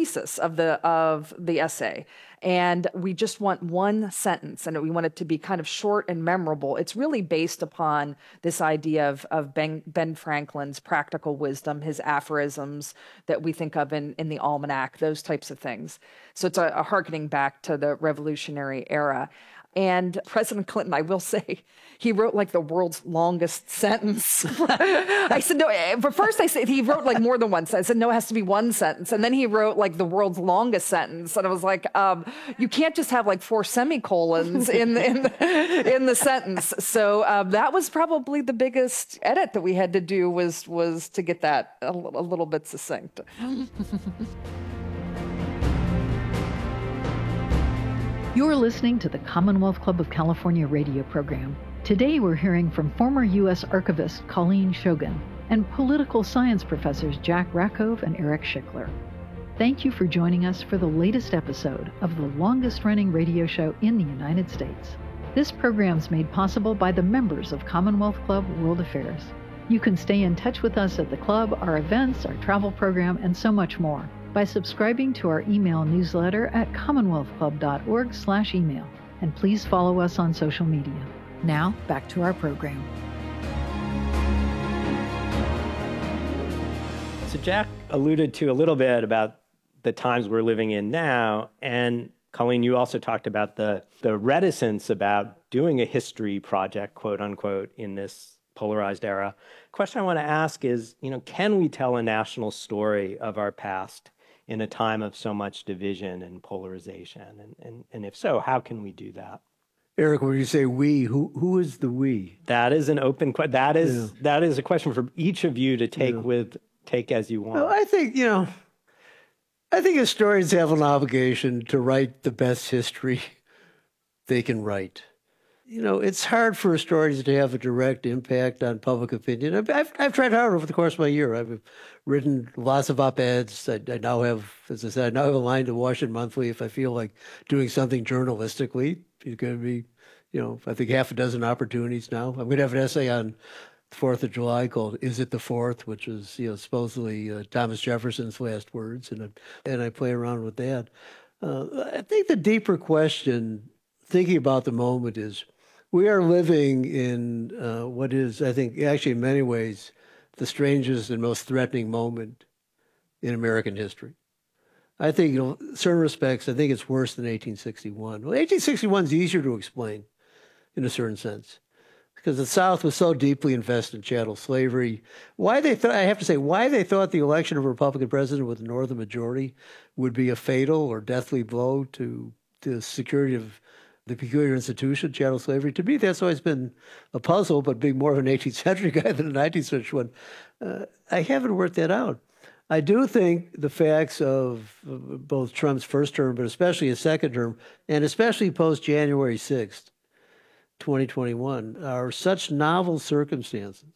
thesis of the essay. And we just want one sentence, and we want it to be kind of short and memorable. It's really based upon this idea of Ben Franklin's practical wisdom, his aphorisms that we think of in the Almanac, those types of things. So it's a hearkening back to the Revolutionary era. And President Clinton, I will say, he wrote like the world's longest sentence. I said, no, but first I said he wrote like more than one sentence. I said, no, it has to be one sentence. And then he wrote like the world's longest sentence. And I was like, you can't just have like 4 semicolons in the sentence. So that was probably the biggest edit that we had to do was to get that a little bit succinct. You're listening to the Commonwealth Club of California radio program. Today we're hearing from former U.S. Archivist Colleen Shogan and political science professors Jack Rakove and Eric Schickler. Thank you for joining us for the latest episode of the longest-running radio show in the United States. This program's made possible by the members of Commonwealth Club World Affairs. You can stay in touch with us at the club, our events, our travel program, and so much more by subscribing to our email newsletter at commonwealthclub.org/email. And please follow us on social media. Now, back to our program. So Jack alluded to a little bit about the times we're living in now. And Colleen, you also talked about the reticence about doing a history project, quote unquote, in this polarized era. The question I want to ask is, can we tell a national story of our past in a time of so much division and polarization? And if so, how can we do that? Eric, when you say we, who is the we? That is an open question. That is a question for each of you to take as you want. Well, I think historians have an obligation to write the best history they can write. It's hard for historians to have a direct impact on public opinion. I've tried hard over the course of my year. I've written lots of op-eds. I now have, as I said, a line to Washington Monthly if I feel like doing something journalistically. It's going to be, I think half a dozen opportunities now. I'm going to have an essay on the 4th of July called "Is It the 4th?" which is, supposedly Thomas Jefferson's last words, and I play around with that. I think the deeper question, thinking about the moment, is we are living in what is, I think, actually in many ways, the strangest and most threatening moment in American history. I think, in certain respects, I think it's worse than 1861. Well, 1861 is easier to explain in a certain sense because the South was so deeply invested in chattel slavery. Why they thought the election of a Republican president with a Northern majority would be a fatal or deathly blow to the security of the peculiar institution, chattel slavery. To me, that's always been a puzzle, but being more of an 18th century guy than a 19th century one, I haven't worked that out. I do think the facts of both Trump's first term, but especially his second term, and especially post-January 6th, 2021, are such novel circumstances.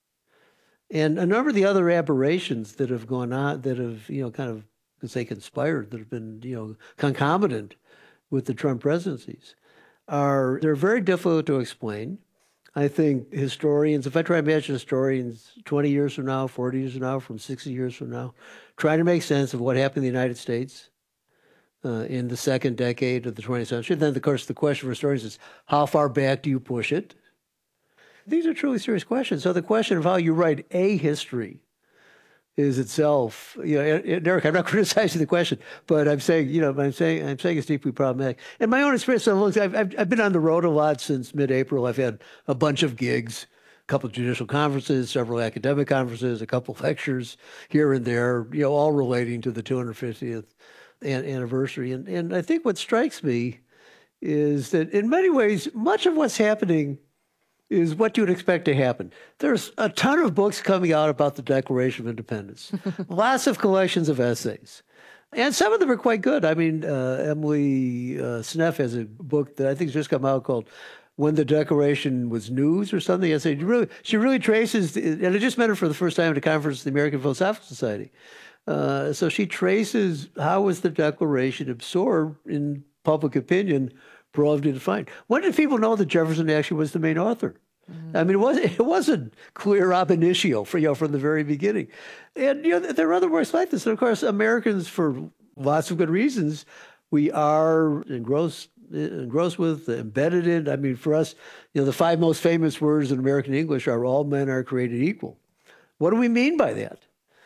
And a number of the other aberrations that have gone on, that have, kind of, conspired, that have been, concomitant with the Trump presidencies, they're very difficult to explain. I think historians, if I try to imagine historians 20 years from now, 40 years from now, from 60 years from now, trying to make sense of what happened in the United States in the second decade of the 20th century, then, of course, the question for historians is, how far back do you push it? These are truly serious questions. So the question of how you write a history is itself, Eric, I'm not criticizing the question, but I'm saying it's deeply problematic. And my own experience, I've been on the road a lot since mid-April. I've had a bunch of gigs, a couple of judicial conferences, several academic conferences, a couple of lectures here and there, all relating to the 250th anniversary. And I think what strikes me is that in many ways, much of what's happening is what you would expect to happen. There's a ton of books coming out about the Declaration of Independence, lots of collections of essays. And some of them are quite good. I mean, Emily Sneff has a book that I think has just come out called When the Declaration Was News or something. She really traces, and I just met her for the first time at a conference at the American Philosophical Society. So she traces how was the Declaration absorbed in public opinion, broadly defined. When did people know that Jefferson actually was the main author? Mm-hmm. I mean, it wasn't clear ab initio from the very beginning. And there are other works like this. And of course, Americans for lots of good reasons, we are engrossed with, embedded in. I mean, for us, the 5 most famous words in American English are all men are created equal. What do we mean by that?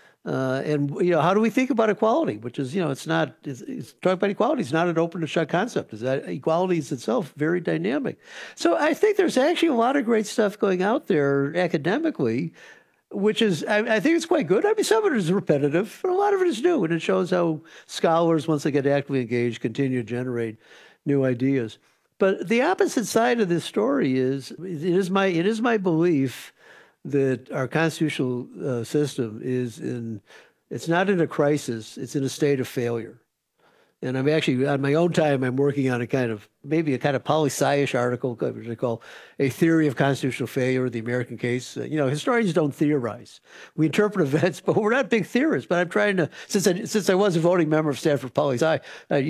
And how do we think about equality? Which is, it's talking about equality. It's not an open and shut concept. Is that equality is itself very dynamic. So I think there's actually a lot of great stuff going out there academically, which is, I think it's quite good. I mean, some of it is repetitive, but a lot of it is new, and it shows how scholars, once they get actively engaged, continue to generate new ideas. But the opposite side of this story is, it is my belief that our constitutional system it's not in a crisis, it's in a state of failure. And I'm actually, on my own time, I'm working on a kind of poli-sci-ish article, which I call A Theory of Constitutional Failure, the American Case. Historians don't theorize. We interpret events, but we're not big theorists. But I'm trying to, since I was a voting member of Stanford Poli-Sci,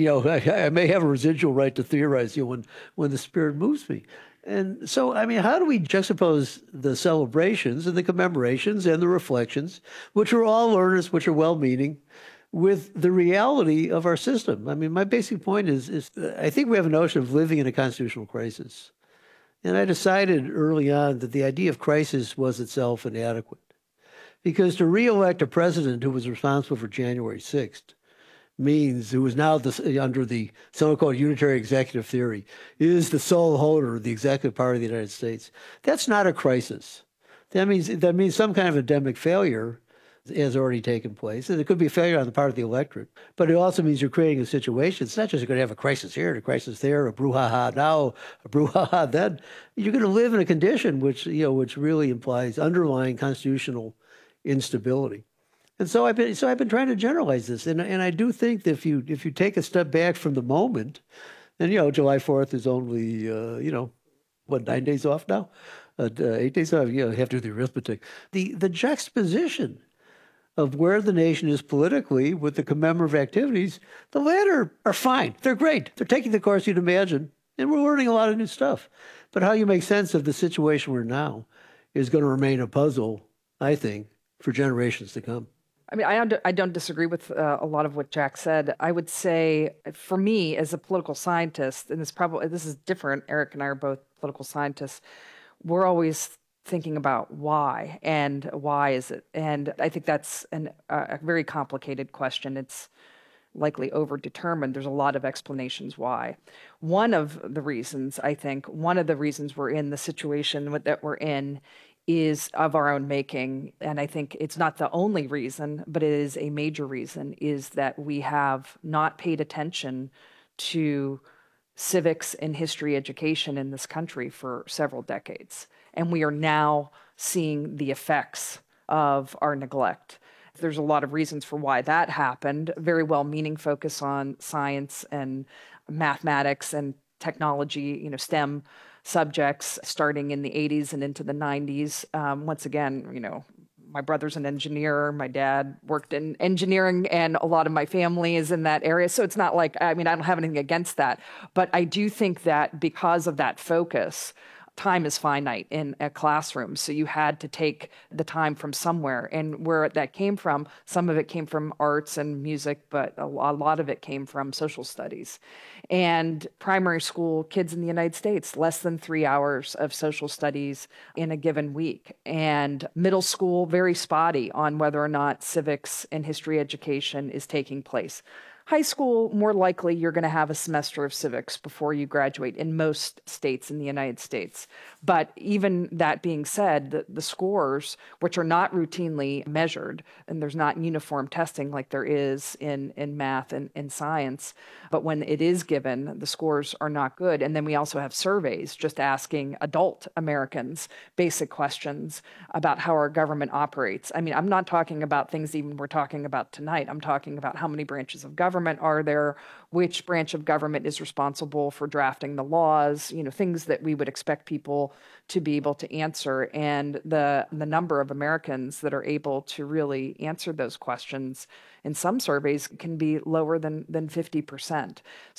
I may have a residual right to theorize, when the spirit moves me. And so, I mean, how do we juxtapose the celebrations and the commemorations and the reflections, which are all earnest, which are well-meaning, with the reality of our system? I mean, my basic point is I think we have a notion of living in a constitutional crisis. And I decided early on that the idea of crisis was itself inadequate. Because to re-elect a president who was responsible for January 6th means, who is now under the so-called unitary executive theory, is the sole holder of the executive power of the United States. That's not a crisis. That means some kind of endemic failure has already taken place. And it could be a failure on the part of the electorate. But it also means you're creating a situation. It's not just you're going to have a crisis here, a crisis there, a brouhaha now, a brouhaha then. You're going to live in a condition which really implies underlying constitutional instability. And so I've been trying to generalize this, and I do think that if you take a step back from the moment, and July 4th is only 9 days off now, 8 days off. You have to do the arithmetic. The juxtaposition of where the nation is politically with the commemorative activities, the latter are fine. They're great. They're taking the course you'd imagine, and we're learning a lot of new stuff. But how you make sense of the situation we're in now is going to remain a puzzle, I think, for generations to come. I mean, I don't disagree with a lot of what Jack said. I would say, for me, as a political scientist, and this is different. Eric and I are both political scientists. We're always thinking about why, and why is it? And I think that's a very complicated question. It's likely overdetermined. There's a lot of explanations why. One of the reasons we're in the situation that we're in is of our own making. And I think it's not the only reason, but it is a major reason, is that we have not paid attention to civics and history education in this country for several decades. And we are now seeing the effects of our neglect. There's a lot of reasons for why that happened. Very well-meaning focus on science and mathematics and technology, STEM subjects starting in the 80s and into the 90s. Once again, my brother's an engineer. My dad worked in engineering, and a lot of my family is in that area. So it's not like, I don't have anything against that. But I do think that because of that focus, time is finite in a classroom. So you had to take the time from somewhere. And where that came from, some of it came from arts and music, but a lot of it came from social studies. And primary school kids in the United States, less than 3 hours of social studies in a given week. And middle school, very spotty on whether or not civics and history education is taking place. High school, more likely you're going to have a semester of civics before you graduate in most states in the United States. But even that being said, the scores, which are not routinely measured, and there's not uniform testing like there is in math and in science, but when it is given, the scores are not good. And then we also have surveys just asking adult Americans basic questions about how our government operates. I mean, I'm not talking about things even we're talking about tonight. I'm talking about how many branches of government are there, which branch of government is responsible for drafting the laws, things that we would expect people to be able to answer. And the number of Americans that are able to really answer those questions in some surveys can be lower than 50%.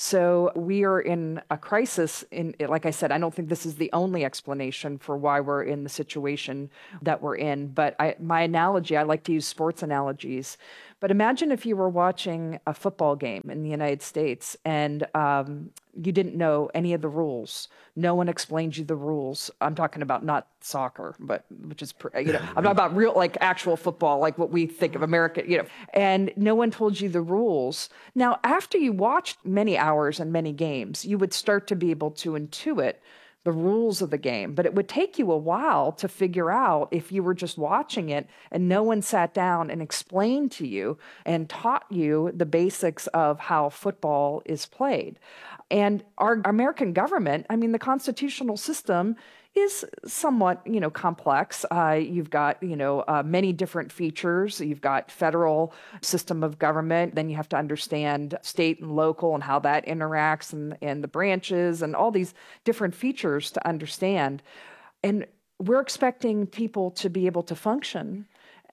So we are in a crisis. Like I said, I don't think this is the only explanation for why we're in the situation that we're in. But my analogy, I like to use sports analogies. But imagine if you were watching a football game in the United States and you didn't know any of the rules. No one explained you the rules. I'm talking about not soccer, but which is, I'm talking about real, like actual football, like what we think of America, and no one told you the rules. Now, after you watched many hours and many games, you would start to be able to intuit the rules of the game, but it would take you a while to figure out if you were just watching it and no one sat down and explained to you and taught you the basics of how football is played. And our American government, the constitutional system is somewhat, complex. You've got, many different features. You've got federal system of government. Then you have to understand state and local and how that interacts and the branches and all these different features to understand. And we're expecting people to be able to function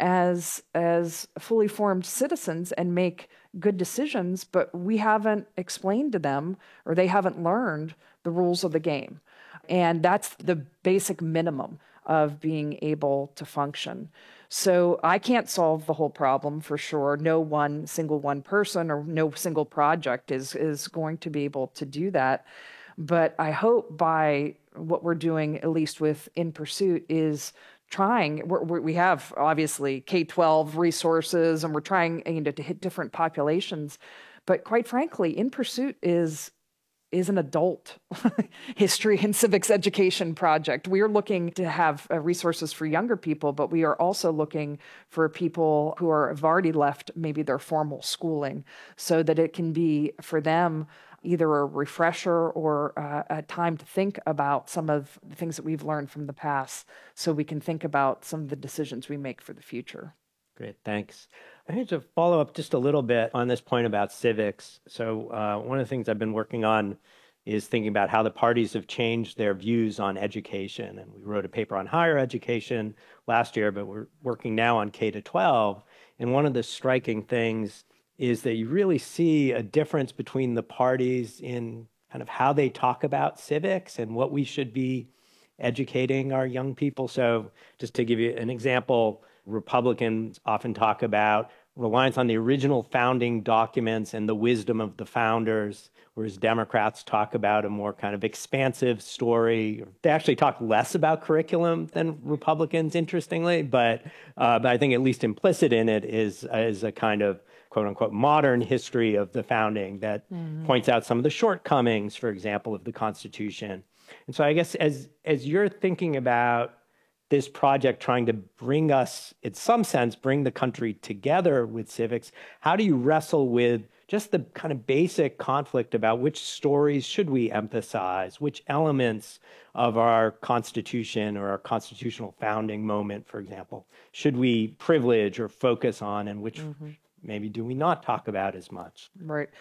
as fully formed citizens and make good decisions, but we haven't explained to them, or they haven't learned the rules of the game. And that's the basic minimum of being able to function. So I can't solve the whole problem for sure. No one person or no single project is going to be able to do that. But I hope by what we're doing, at least with In Pursuit, is trying. We have obviously K-12 resources, and we're trying to hit different populations. But quite frankly, In Pursuit is an adult history and civics education project. We are looking to have resources for younger people, but we are also looking for people who have already left maybe their formal schooling, so that it can be for them either a refresher or a time to think about some of the things that we've learned from the past, so we can think about some of the decisions we make for the future. Great, thanks. I need to follow up just a little bit on this point about civics. So one of the things I've been working on is thinking about how the parties have changed their views on education. And we wrote a paper on higher education last year, but we're working now on K-12. And one of the striking things is that you really see a difference between the parties in kind of how they talk about civics and what we should be educating our young people. So just to give you an example, Republicans often talk about reliance on the original founding documents and the wisdom of the founders, whereas Democrats talk about a more kind of expansive story. They actually talk less about curriculum than Republicans, interestingly, but I think at least implicit in it is a kind of quote unquote modern history of the founding that points out some of the shortcomings, for example, of the Constitution. And so I guess as you're thinking about this project trying to bring us, in some sense, bring the country together with civics, how do you wrestle with just the kind of basic conflict about which stories should we emphasize, which elements of our Constitution or our constitutional founding moment, for example, should we privilege or focus on, and which maybe do we not talk about as much? Right.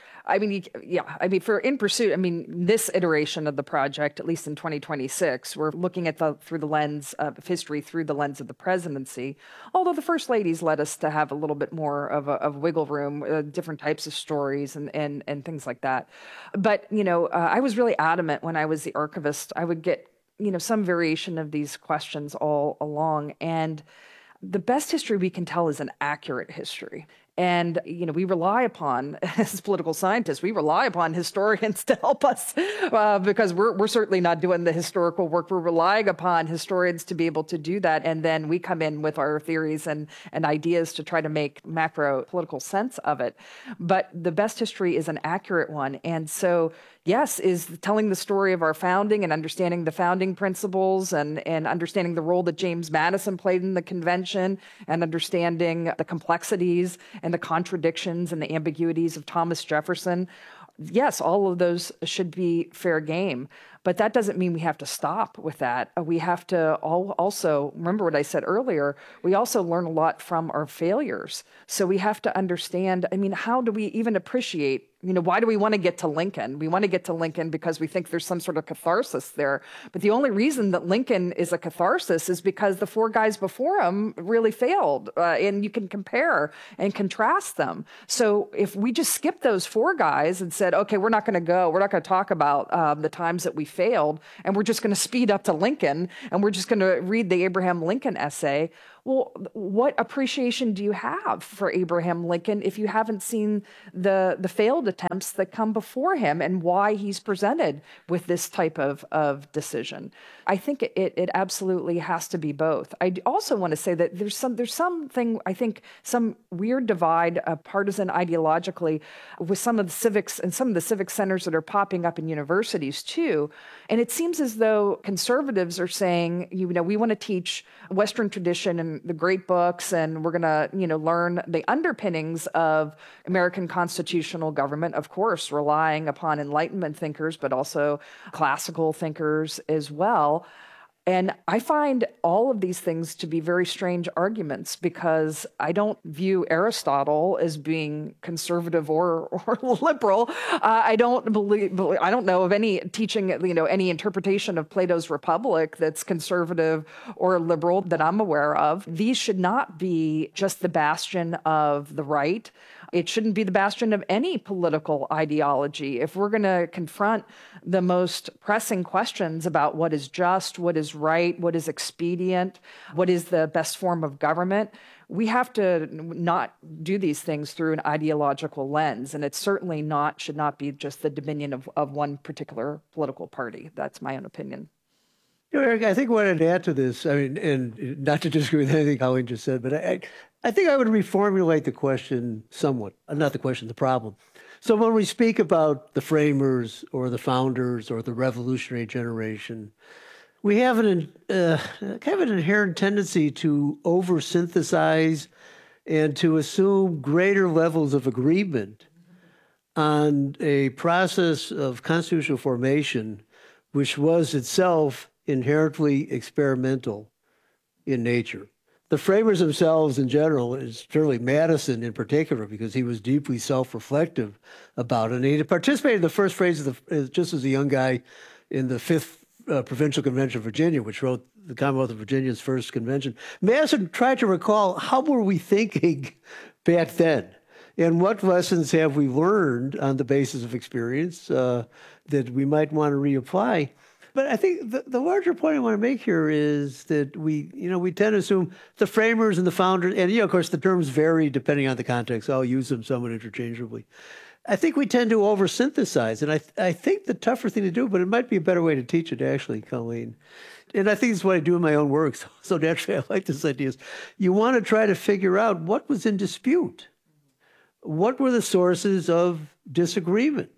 For In Pursuit, this iteration of the project, at least in 2026, we're looking at through the lens of history, through the lens of the presidency, although the First Ladies led us to have a little bit more of wiggle room, different types of stories and things like that. But, I was really adamant when I was the archivist. I would get, some variation of these questions all along. And the best history we can tell is an accurate history. And, we rely upon, as political scientists, we rely upon historians to help us because we're certainly not doing the historical work. We're relying upon historians to be able to do that. And then we come in with our theories and ideas to try to make macro political sense of it. But the best history is an accurate one. And so, yes, is telling the story of our founding and understanding the founding principles and understanding the role that James Madison played in the convention and understanding the complexities and the contradictions and the ambiguities of Thomas Jefferson. Yes, all of those should be fair game. But that doesn't mean we have to stop with that. We have to also remember what I said earlier. We also learn a lot from our failures. So we have to understand, I mean, how do we even appreciate, why do we want to get to Lincoln? We want to get to Lincoln because we think there's some sort of catharsis there. But the only reason that Lincoln is a catharsis is because the four guys before him really failed. And you can compare and contrast them. So if we just skip those four guys and said, okay, we're not going to talk about the times that we failed, and we're just going to speed up to Lincoln, and we're just going to read the Abraham Lincoln essay. Well, what appreciation do you have for Abraham Lincoln if you haven't seen the failed attempts that come before him and why he's presented with this type of decision? I think it absolutely has to be both. I also want to say that there's something, I think, some weird divide, partisan ideologically, with some of the civics and some of the civic centers that are popping up in universities too. And it seems as though conservatives are saying, we want to teach Western tradition and the great books, and we're going to, learn the underpinnings of American constitutional government, of course, relying upon Enlightenment thinkers, but also classical thinkers as well. And I find all of these things to be very strange arguments because I don't view Aristotle as being conservative or liberal. I don't know of any teaching, any interpretation of Plato's Republic that's conservative or liberal that I'm aware of. These should not be just the bastion of the right. It shouldn't be the bastion of any political ideology. If we're going to confront the most pressing questions about what is just, what is right, what is expedient, what is the best form of government, we have to not do these things through an ideological lens. And it certainly should not be just the dominion of one particular political party. That's my own opinion. Eric, I think what I'd add to this, and not to disagree with anything Colleen just said, but I think I would reformulate the question somewhat. Not the question, the problem. So when we speak about the framers or the founders or the revolutionary generation, we have kind of an inherent tendency to oversynthesize and to assume greater levels of agreement on a process of constitutional formation, which was itself inherently experimental in nature. The framers themselves in general, certainly Madison in particular, because he was deeply self-reflective about it. And he participated in the first phase just as a young guy in the 5th Provincial Convention of Virginia, which wrote the Commonwealth of Virginia's first convention. Madison tried to recall, how were we thinking back then? And what lessons have we learned on the basis of experience that we might want to reapply? But I think the larger point I want to make here is that we tend to assume the framers and the founders, and of course the terms vary depending on the context. I'll use them somewhat interchangeably. I think we tend to oversynthesize, and I think the tougher thing to do, but it might be a better way to teach it actually, Colleen. And I think it's what I do in my own work, so naturally I like this idea. Is you want to try to figure out what was in dispute. What were the sources of disagreement?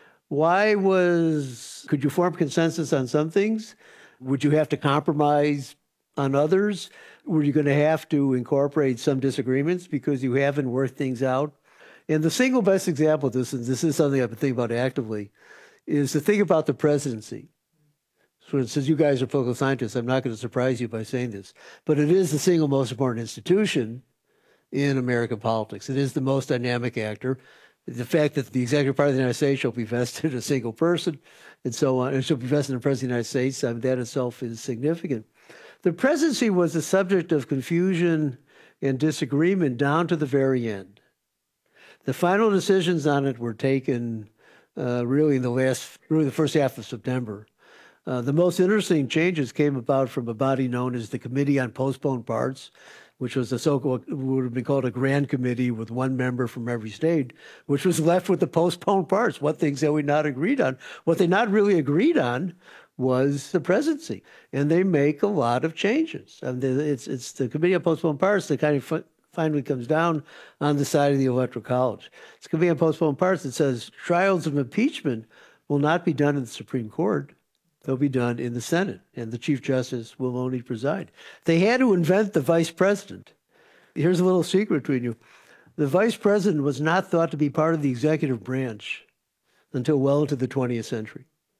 Could you form consensus on some things? Would you have to compromise on others? Were you going to have to incorporate some disagreements because you haven't worked things out? And the single best example of this, and this is something I've been thinking about actively, is to think about the presidency. So since you guys are political scientists, I'm not going to surprise you by saying this, but it is the single most important institution in American politics. It is the most dynamic actor. The fact that the executive power of the United States shall be vested in a single person and so on, and shall be vested in the President of the United States, that itself is significant. The presidency was the subject of confusion and disagreement down to the very end. The final decisions on it were taken really the first half of September. The most interesting changes came about from a body known as the Committee on Postponed Parts, which was would have been called a grand committee with one member from every state, which was left with the postponed parts. What things had we not agreed on? What they not really agreed on was the presidency, and they make a lot of changes. It's the Committee on Postponed Parts that kind of finally comes down on the side of the Electoral College. It's the Committee on Postponed Parts that says trials of impeachment will not be done in the Supreme Court. They'll be done in the Senate, and the Chief Justice will only preside. They had to invent the vice president. Here's a little secret between you. The vice president was not thought to be part of the executive branch until well into the 20th century.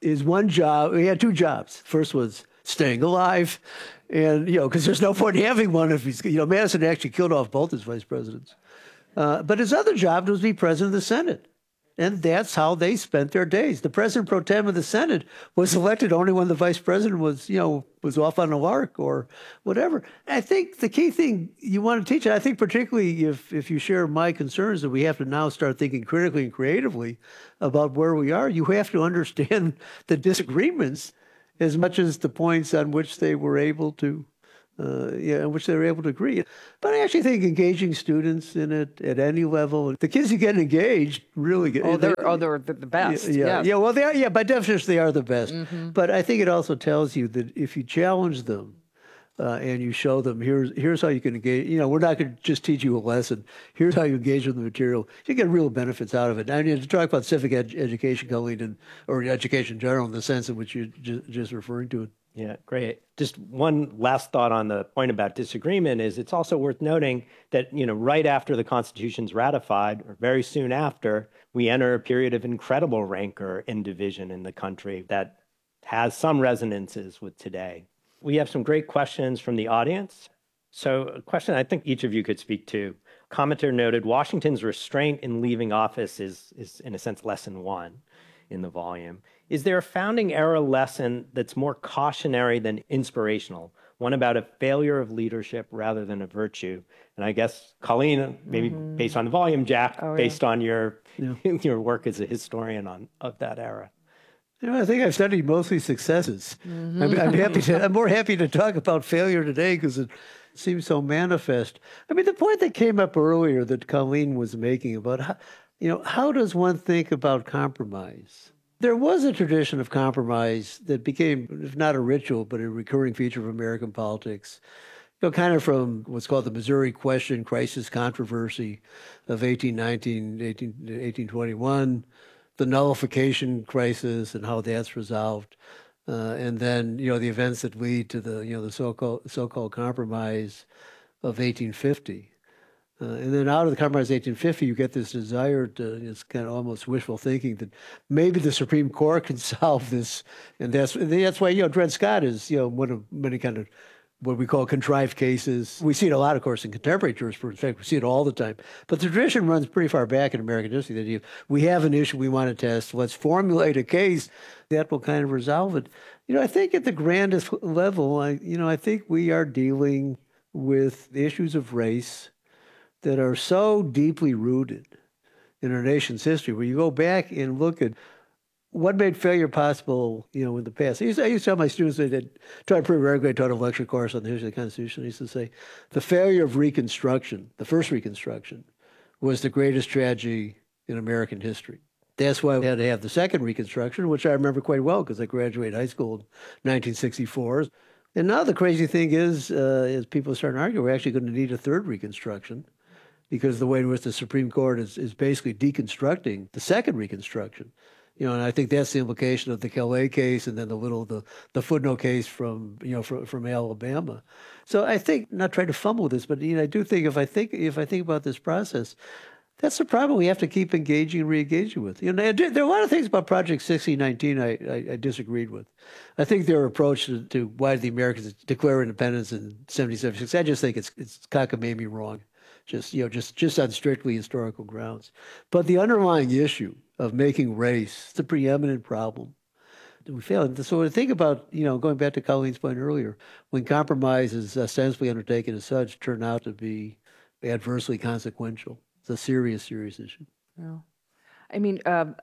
his one job, he had two jobs. First was staying alive. And, because there's no point in having one if he's, Madison actually killed off both his vice presidents. But his other job was to be president of the Senate. And that's how they spent their days. The president pro tem of the Senate was elected only when the vice president was off on a lark or whatever. I think the key thing you want to teach, and I think particularly if you share my concerns that we have to now start thinking critically and creatively about where we are, you have to understand the disagreements as much as the points on which they were able to in which they were able to agree. But I actually think engaging students in it at any level, the kids who get engaged really get. They're the best. Yeah. Well, they are. Yeah, by definition, they are the best. Mm-hmm. But I think it also tells you that if you challenge them and you show them, here's how you can engage. We're not going to just teach you a lesson. Here's how you engage with the material. You get real benefits out of it. I mean, to talk about civic education, Colleen, or education in general, in the sense in which you're just referring to it. Yeah, great. Just one last thought on the point about disagreement is it's also worth noting that, right after the Constitution's ratified, or very soon after, we enter a period of incredible rancor and division in the country that has some resonances with today. We have some great questions from the audience. So a question I think each of you could speak to. Commenter noted Washington's restraint in leaving office is in a sense, lesson one in the volume. Is there a founding era lesson that's more cautionary than inspirational? One about a failure of leadership rather than a virtue? And I guess, Colleen, maybe based on the volume, Jack, based on your your work as a historian of that era. I think I've studied mostly successes. Mm-hmm. I'm more happy to talk about failure today because it seems so manifest. I mean, the point that came up earlier that Colleen was making about how does one think about compromise? There was a tradition of compromise that became, if not a ritual, but a recurring feature of American politics, kind of from what's called the Missouri Question Crisis Controversy of 1819, 1821, the nullification crisis and how that's resolved, and then the events that lead to the so-called compromise of 1850. And then out of the compromise of 1850, you get this desire to, it's kind of almost wishful thinking that maybe the Supreme Court can solve this. And that's why, Dred Scott is, one of many kind of what we call contrived cases. We see it a lot, of course, in contemporary jurisprudence. In fact, we see it all the time. But the tradition runs pretty far back in American history that we have an issue we want to test. Let's formulate a case that will kind of resolve it. I think at the grandest level, I think we are dealing with the issues of race that are so deeply rooted in our nation's history, where you go back and look at what made failure possible, in the past. I used to tell my students that taught pretty regularly, taught a lecture course on the history of the Constitution. I used to say, the failure of Reconstruction, the first Reconstruction, was the greatest tragedy in American history. That's why we had to have the second Reconstruction, which I remember quite well because I graduated high school in 1964. And now the crazy thing is, as people are starting to argue, we're actually going to need a third Reconstruction, because the way in which the Supreme Court is basically deconstructing the second Reconstruction. And I think that's the implication of the Calais case and then the footnote case from Alabama. So I think, not trying to fumble with this, but I do think if I think about this process, that's the problem we have to keep engaging and re-engaging with. There are a lot of things about Project 1619 I disagreed with. I think their approach to why the Americans declare independence in 1776, I just think it's cockamamie wrong. Just on strictly historical grounds. But the underlying issue of making race the preeminent problem, we failed. So when I think about, going back to Colleen's point earlier, when compromise is ostensibly undertaken as such, turn out to be adversely consequential. It's a serious, serious issue. Yeah. I mean,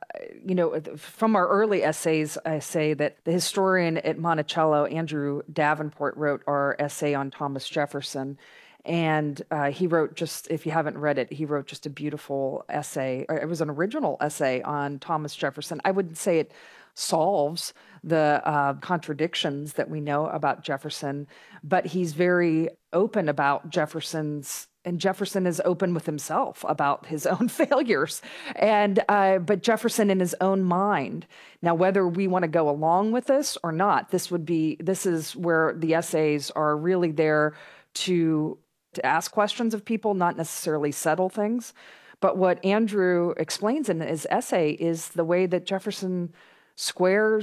from our early essays, I say that the historian at Monticello, Andrew Davenport, wrote our essay on Thomas Jefferson. And he wrote if you haven't read it, he wrote just a beautiful essay. It was an original essay on Thomas Jefferson. I wouldn't say it solves the contradictions that we know about Jefferson, but he's very open about Jefferson's, and Jefferson is open with himself about his own failures, but Jefferson in his own mind. Now, whether we want to go along with this or not, this is where the essays are really there to ask questions of people, not necessarily settle things. But what Andrew explains in his essay is the way that Jefferson squares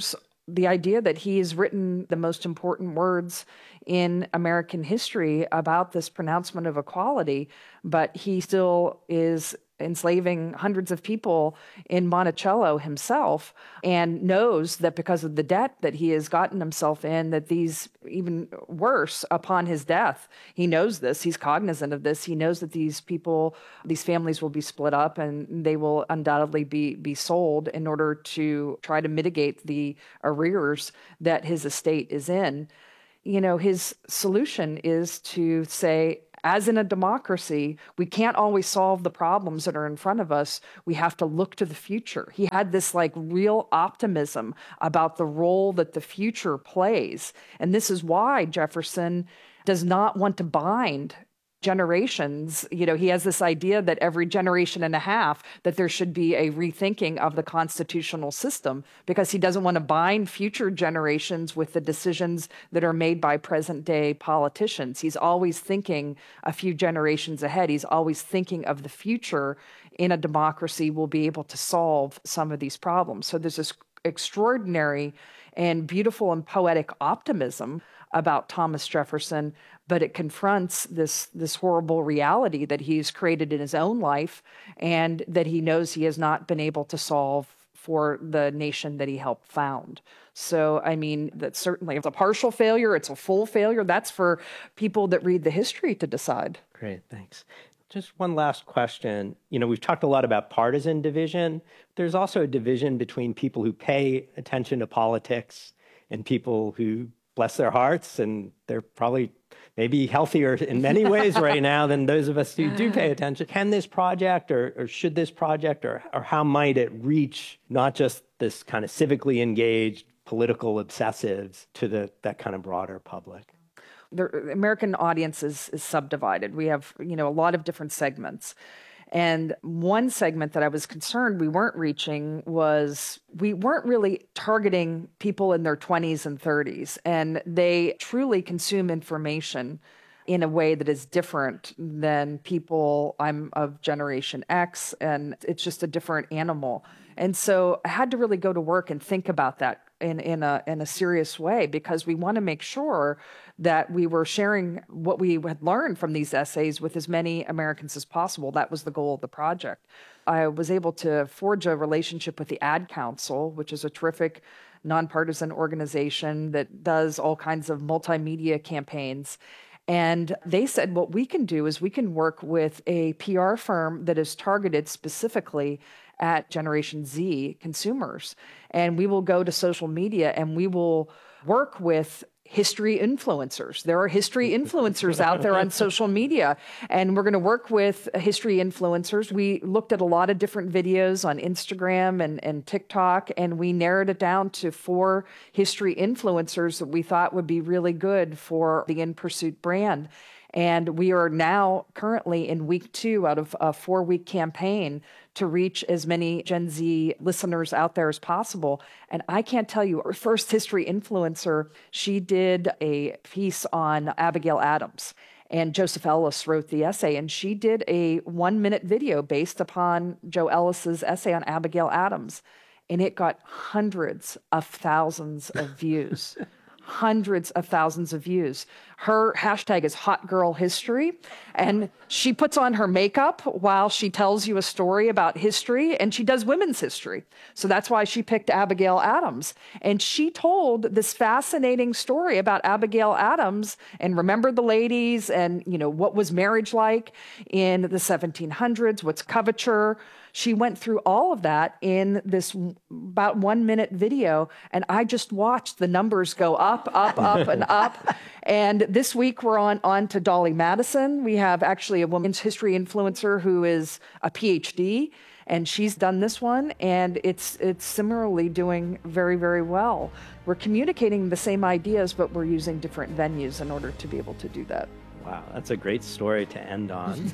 the idea that he has written the most important words in American history about this pronouncement of equality, but he still is enslaving hundreds of people in Monticello himself, and knows that because of the debt that he has gotten himself in, that these, even worse, upon his death, he knows this, he's cognizant of this, he knows that these people, these families will be split up and they will undoubtedly be sold in order to try to mitigate the arrears that his estate is in. You know, his solution is to say, as in a democracy, we can't always solve the problems that are in front of us. We have to look to the future. He had this like real optimism about the role that the future plays. And this is why Jefferson does not want to bind generations. You know, he has this idea that every generation and a half that there should be a rethinking of the constitutional system, because he doesn't want to bind future generations with the decisions that are made by present day politicians. He's always thinking a few generations ahead. He's always thinking of the future. In a democracy, we'll be able to solve some of these problems. So there's this extraordinary and beautiful and poetic optimism about Thomas Jefferson, but it confronts this horrible reality that he's created in his own life and that he knows he has not been able to solve for the nation that he helped found. So, I mean, that's certainly, it's a partial failure, it's a full failure. That's for people that read the history to decide. Great, thanks. Just one last question. You know, we've talked a lot about partisan division. There's also a division between people who pay attention to politics and people who bless their hearts, and they're probably maybe healthier in many ways right now than those of us who do pay attention. Can this project or should this project or how might it reach not just this kind of civically engaged political obsessives to that kind of broader public? The American audience is subdivided. We have, you know, a lot of different segments. And one segment that I was concerned we weren't reaching was we weren't really targeting people in their 20s and 30s. And they truly consume information in a way that is different than people. I'm of Generation X, and it's just a different animal. And so I had to really go to work and think about that in a serious way, because we want to make sure that we were sharing what we had learned from these essays with as many Americans as possible. That was the goal of the project. I was able to forge a relationship with the Ad Council, which is a terrific nonpartisan organization that does all kinds of multimedia campaigns. And they said, what we can do is we can work with a PR firm that is targeted specifically at Generation Z consumers. And we will go to social media and we will work with history influencers. There are history influencers out there on social media, and we're going to work with history influencers. We looked at a lot of different videos on Instagram and TikTok, and we narrowed it down to 4 history influencers that we thought would be really good for the In Pursuit brand. And we are now currently in week 2 out of a 4-week campaign to reach as many Gen Z listeners out there as possible. And I can't tell you, our first history influencer, she did a piece on Abigail Adams. And Joseph Ellis wrote the essay, and she did a 1-minute video based upon Joe Ellis's essay on Abigail Adams. And it got hundreds of thousands of views. Hundreds of thousands of views. Her hashtag is Hot Girl History, and she puts on her makeup while she tells you a story about history, and she does women's history. So that's why she picked Abigail Adams. And she told this fascinating story about Abigail Adams and remembered the ladies and, you know, what was marriage like in the 1700s, what's coverture. She went through all of that in this about 1-minute video, and I just watched the numbers go up, and up. And this week we're on to Dolly Madison. We have actually a women's history influencer who is a PhD, and she's done this one, and it's similarly doing very, very well. We're communicating the same ideas, but we're using different venues in order to be able to do that. Wow, that's a great story to end on.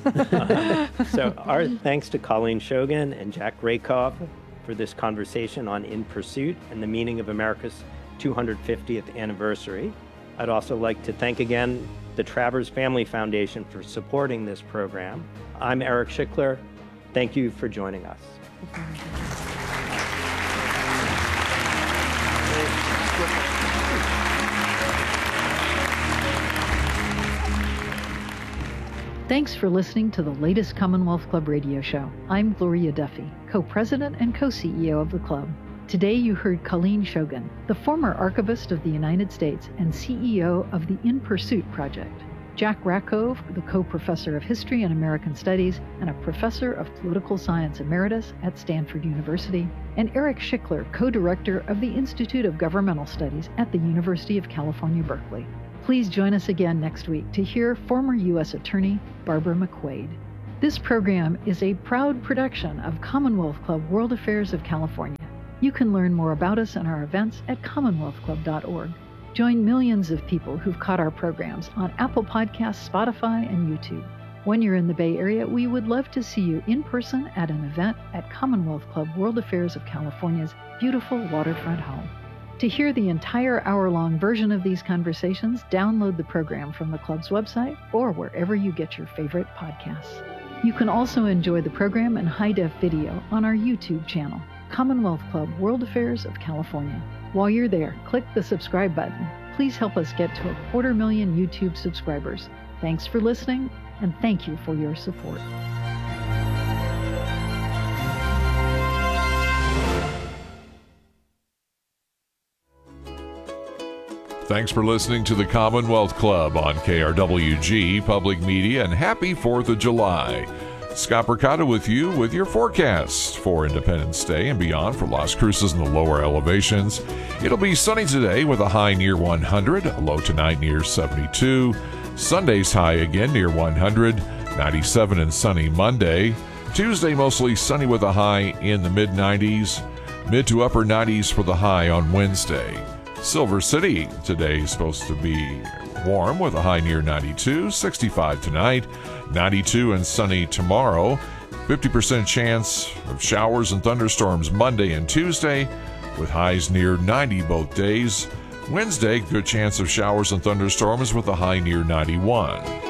So our thanks to Colleen Shogan and Jack Rakoff for this conversation on In Pursuit and the meaning of America's 250th anniversary. I'd also like to thank again the Travers Family Foundation for supporting this program. I'm Eric Schickler. Thank you for joining us. Thanks for listening to the latest Commonwealth Club radio show. I'm Gloria Duffy, co-president and co-CEO of the club. Today you heard Colleen Shogan, the former Archivist of the United States and CEO of the In Pursuit Project, Jack Rakove, the co-professor of History and American Studies and a professor of Political Science Emeritus at Stanford University, and Eric Schickler, co-director of the Institute of Governmental Studies at the University of California, Berkeley. Please join us again next week to hear former U.S. Attorney Barbara McQuaid. This program is a proud production of Commonwealth Club World Affairs of California. You can learn more about us and our events at commonwealthclub.org. Join millions of people who've caught our programs on Apple Podcasts, Spotify, and YouTube. When you're in the Bay Area, we would love to see you in person at an event at Commonwealth Club World Affairs of California's beautiful waterfront home. To hear the entire hour-long version of these conversations, download the program from the club's website or wherever you get your favorite podcasts. You can also enjoy the program in high-def video on our YouTube channel, Commonwealth Club World Affairs of California. While you're there, click the subscribe button. Please help us get to 250,000 YouTube subscribers. Thanks for listening, and thank you for your support. Thanks for listening to the Commonwealth Club on KRWG Public Media, and happy 4th of July. Scott Percotta with you with your forecast for Independence Day and beyond for Las Cruces and the lower elevations. It'll be sunny today with a high near 100, a low tonight near 72. Sunday's high again near 100, 97 and sunny Monday. Tuesday mostly sunny with a high in the mid-90s, mid to upper 90s for the high on Wednesday. Silver City today is supposed to be warm with a high near 92, 65 tonight, 92 and sunny tomorrow. 50% chance of showers and thunderstorms Monday and Tuesday with highs near 90 both days. Wednesday, good chance of showers and thunderstorms with a high near 91.